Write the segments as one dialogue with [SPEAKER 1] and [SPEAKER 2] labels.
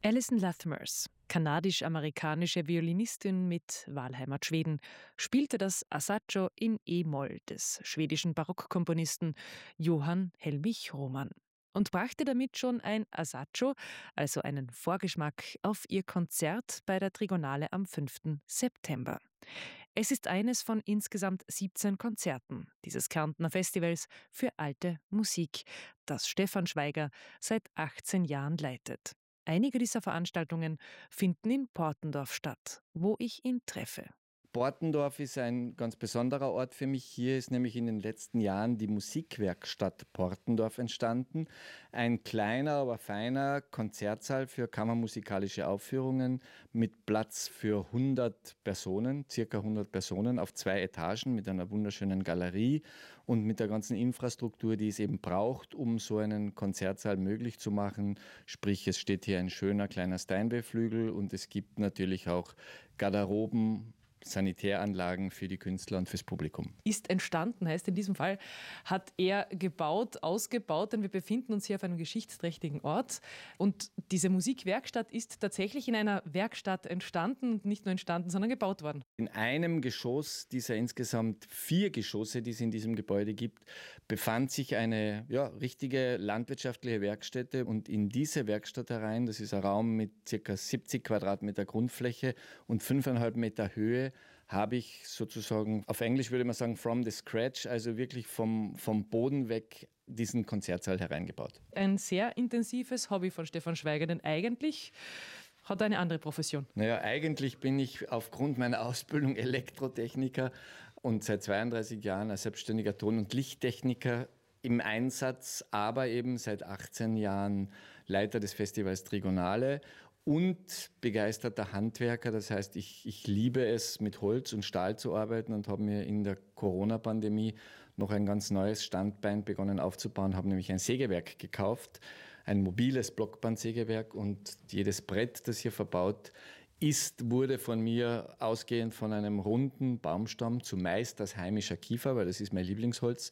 [SPEAKER 1] Alison Lathmers, kanadisch-amerikanische Violinistin mit Wahlheimat Schweden, spielte das Assaggio in E-Moll des schwedischen Barockkomponisten Johann Helmich Roman und brachte damit schon ein Assaggio, also einen Vorgeschmack, auf ihr Konzert bei der Trigonale am 5. September. Es ist eines von insgesamt 17 Konzerten dieses Kärntner Festivals für alte Musik, das Stefan Schweiger seit 18 Jahren leitet. Einige dieser Veranstaltungen finden in Portendorf statt, wo ich ihn treffe.
[SPEAKER 2] Portendorf ist ein ganz besonderer Ort für mich. Hier ist nämlich in den letzten Jahren die Musikwerkstatt Portendorf entstanden. Ein kleiner, aber feiner Konzertsaal für kammermusikalische Aufführungen mit Platz für 100 Personen, circa 100 Personen auf 2 Etagen mit einer wunderschönen Galerie und mit der ganzen Infrastruktur, die es eben braucht, um so einen Konzertsaal möglich zu machen. Sprich, es steht hier ein schöner kleiner Steinway-Flügel und es gibt natürlich auch Garderoben, Sanitäranlagen für die Künstler und fürs Publikum.
[SPEAKER 1] Ist entstanden, heißt in diesem Fall, hat er gebaut, ausgebaut, denn wir befinden uns hier auf einem geschichtsträchtigen Ort. Und diese Musikwerkstatt ist tatsächlich in einer Werkstatt entstanden und nicht nur entstanden, sondern gebaut worden.
[SPEAKER 2] In einem Geschoss dieser insgesamt 4 Geschosse, die es in diesem Gebäude gibt, befand sich eine richtige landwirtschaftliche Werkstätte. Und in diese Werkstatt herein, das ist ein Raum mit ca. 70 Quadratmeter Grundfläche und 5,5 Meter Höhe, habe ich sozusagen, auf Englisch würde man sagen, from the scratch, also wirklich vom Boden weg diesen Konzertsaal hereingebaut.
[SPEAKER 1] Ein sehr intensives Hobby von Stefan Schweiger, denn eigentlich hat er eine andere Profession.
[SPEAKER 2] Eigentlich bin ich aufgrund meiner Ausbildung Elektrotechniker und seit 32 Jahren als selbstständiger Ton- und Lichttechniker im Einsatz, aber eben seit 18 Jahren Leiter des Festivals Trigonale und begeisterter Handwerker. Das heißt, ich liebe es, mit Holz und Stahl zu arbeiten und habe mir in der Corona-Pandemie noch ein ganz neues Standbein begonnen aufzubauen, habe nämlich ein Sägewerk gekauft, ein mobiles Blockbandsägewerk, und jedes Brett, das hier verbaut wurde von mir ausgehend von einem runden Baumstamm, zumeist aus heimischer Kiefer, weil das ist mein Lieblingsholz,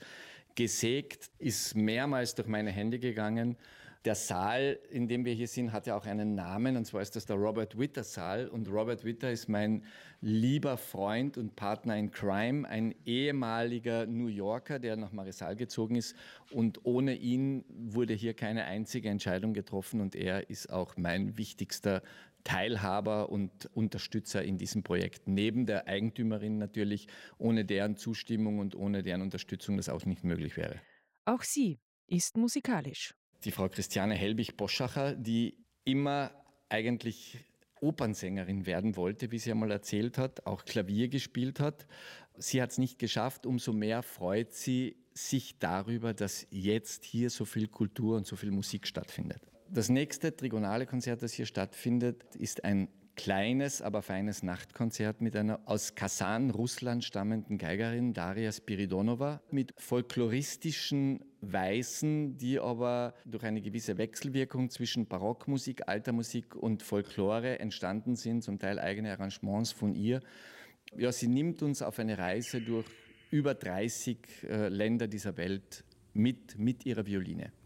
[SPEAKER 2] gesägt, ist mehrmals durch meine Hände gegangen. Der Saal, in dem wir hier sind, hat ja auch einen Namen, und zwar ist das der Robert Witter Saal. Und Robert Witter ist mein lieber Freund und Partner in Crime, ein ehemaliger New Yorker, der nach Mariesal gezogen ist. Und ohne ihn wurde hier keine einzige Entscheidung getroffen, und er ist auch mein wichtigster Teilhaber und Unterstützer in diesem Projekt. Neben der Eigentümerin natürlich, ohne deren Zustimmung und ohne deren Unterstützung das auch nicht möglich wäre.
[SPEAKER 1] Auch sie ist musikalisch.
[SPEAKER 2] Die Frau Christiane Helbig-Boschacher, die immer eigentlich Opernsängerin werden wollte, wie sie einmal erzählt hat, auch Klavier gespielt hat. Sie hat es nicht geschafft, umso mehr freut sie sich darüber, dass jetzt hier so viel Kultur und so viel Musik stattfindet. Das nächste trigonale Konzert, das hier stattfindet, ist ein kleines, aber feines Nachtkonzert mit einer aus Kasan, Russland stammenden Geigerin, Daria Spiridonova, mit folkloristischen Weisen, die aber durch eine gewisse Wechselwirkung zwischen Barockmusik, alter Musik und Folklore entstanden sind, zum Teil eigene Arrangements von ihr. Ja, sie nimmt uns auf eine Reise durch über 30 Länder dieser Welt mit ihrer Violine.